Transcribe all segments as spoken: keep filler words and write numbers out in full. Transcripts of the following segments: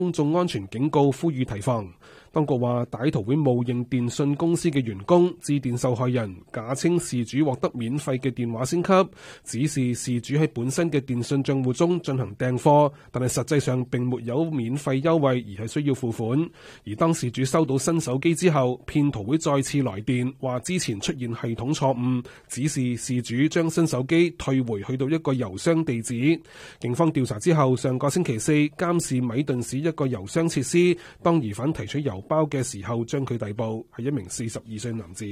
公眾安全警告，呼籲提防。當局話，歹徒會冒認電信公司嘅員工，致電受害人，假稱事主獲得免費嘅電話升級，指示事主喺本身嘅電信賬戶中進行訂貨，但係實際上並沒有免費優惠，而係需要付款。而當事主收到新手機之後，騙徒會再次來電，話之前出現系統錯誤，指示事主將新手機退回去到一個郵箱地址。警方調查之後，上個星期四監視米頓市一個郵箱設施，當疑犯提取郵包嘅時候，將佢逮捕，係一名四十二歲男子。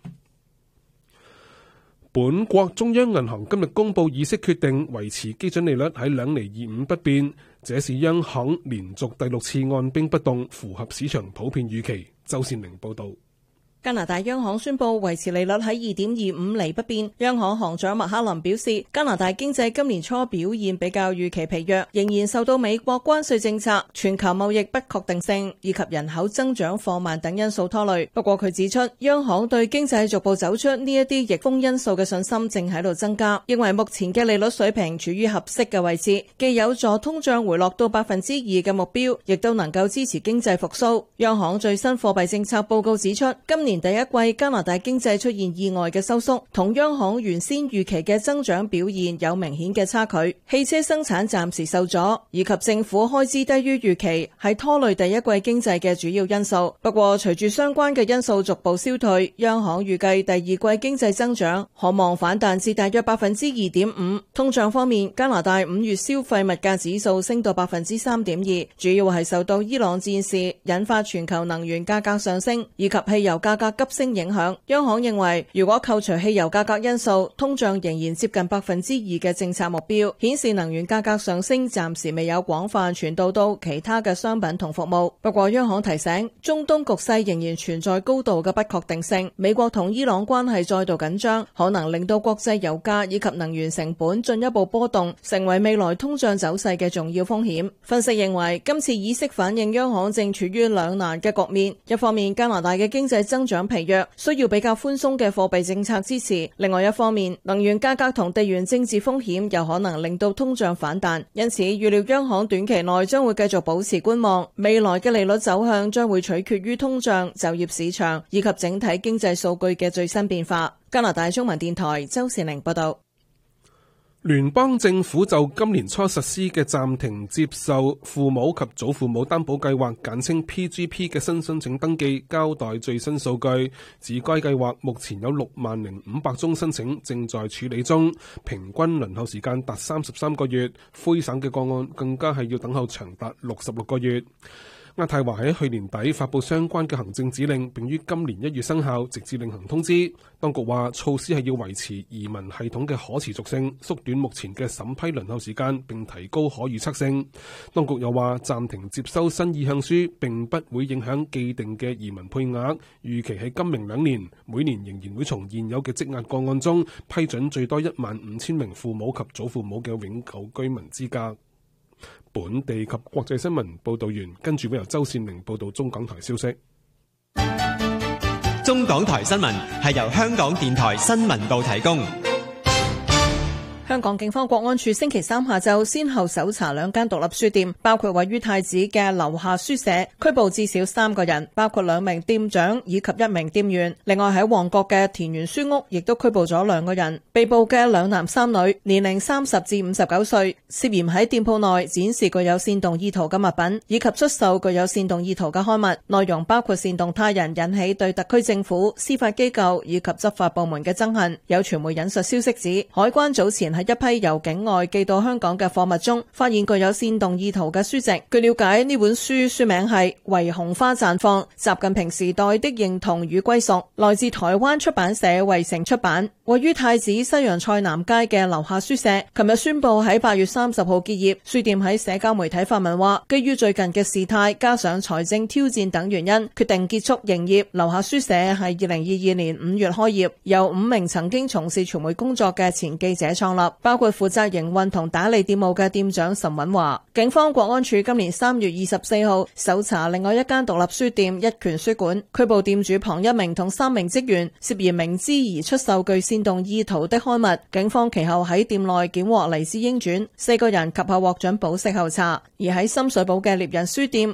本國中央銀行今日公布議息決定，維持基準利率喺兩厘二五不變，這是央行連續第六次按兵不動，符合市場普遍預期。周善玲報道。 加拿大央行宣布維持利率喺二點二五厘不變。央行行長麥克林表示，加拿大經濟今年初表現比較預期疲弱，仍然受到美國關稅政策、全球貿易不確定性以及人口增長放慢等因素拖累。不過佢指出，央行對經濟逐步走出呢一啲逆風因素嘅信心正喺度增加，認為目前嘅利率水平處於合適嘅位置，既有助通脹回落到百分之二嘅目標，亦都能夠支持經濟復甦。央行最新貨幣政策報告指出，今年第一季加拿大經濟出現意外嘅收縮，同央行原先預期嘅增長表現有明顯嘅差距。汽車生產暫時受阻，以及政府開支低於預期，係拖累第一季經濟嘅主要因素。不過，隨住相關嘅因素逐步消退，央行預計第二季經濟增長可望反彈至大約百分之二點五。通脹方面，加拿大五月消費物價指數升到百分之三點二，主要係受到伊朗戰事引發全球能源價格上升以及汽油價格急升影響。央行認為，如果扣除汽油價格因素，通脹仍然接近百分之二嘅政策目標，顯示能源價格上升暫時未有廣泛傳導到其他嘅商品同服務。不過，央行提醒，中東局勢仍然存在高度嘅不確定性，美國同伊朗關係再度緊張，可能令到國際油價以及能源成本進一步波動，成為未來通脹走勢嘅重要風險。分析認為，今次議息反映央行正處於兩難嘅局面，一方面加拿大嘅經濟增長疲弱，需要比較寬鬆嘅貨幣政策支持；另外一方面，能源價格同地緣政治風險有可能令到通脹反彈。因此，預料央行短期內將會繼續保持觀望，未來嘅利率走向將會取決於通脹、就業市場以及整體經濟數據嘅最新變化。加拿大中文電台周善玲報道。 聯邦政府就今年初實施嘅暫停接受父母及祖父母擔保計劃簡稱 P G P 嘅新申請登記，交代最新數據，指該計劃目前有六萬零五百宗申請正在處理中，平均輪候時間達三十三個月，魁省嘅個案更加係要等候長達六十六個月。渥太華喺去年底發布相關嘅行政指令，並於今年一月生效，直至另行通知。當局話措施係要維持移民系統嘅可持續性，縮短目前嘅審批輪候時間，並提高可預測性。當局又話暫停接收新意向書並不會影響既定嘅移民配額，預期喺今明兩年每年仍然會從現有嘅積壓個案中批准最多一萬五千名父母及祖父母嘅永久居民資格。本地及國際新聞報道完，跟住會由周善玲報道中港台消息。 中港台新聞係由香港電台新聞部提供。 香港警方國安處星期三下晝先後搜查兩間獨立書店，包括位於太子嘅樓下書社，拘捕至少三個人，包括兩名店長以及一名店員。另外喺旺角嘅田園書屋亦都拘捕咗兩個人，被捕嘅兩男三女，年齡三十至五十九歲，涉嫌喺店鋪內展示具有煽動意圖嘅物品，以及出售具有煽動意圖嘅刊物，內容包括煽動他人引起對特區政府、司法機構以及執法部門嘅憎恨。有傳媒引述消息指，海關早前喺一批由境外寄到香港嘅貨物中，發現具有煽動意圖嘅書籍。據了解，呢本書書名係《為紅花綻放：習近平時代的認同與歸屬》，來自台灣出版社衛城出版，位於太子西洋菜南街嘅樓下書社。琴日宣布喺八月三十號結業。書店喺社交媒體發文話，基於最近嘅事態加上財政挑戰等原因，決定結束營業。樓下書社係二零二二年五月開業，由五名曾經從事傳媒工作嘅前記者創立。 立，包括負責營運同打理店務嘅店長岑允華。警方國安處今年三月二十四號搜查另外一間獨立書店一拳書館，拘捕店主龐一鳴同三名職員，涉嫌明知而出售具煽動意圖的刊物。警方其後喺店內檢獲黎智英傳，四個人及後獲准保釋候查。而喺深水埗嘅獵人書店，